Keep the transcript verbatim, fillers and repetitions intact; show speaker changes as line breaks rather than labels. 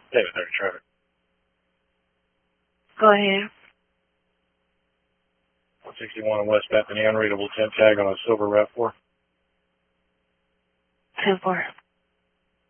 David, thirty traffic.
Go ahead.
one sixty-one on West Bethany, unreadable temp tag on a silver RAV four.
ten four.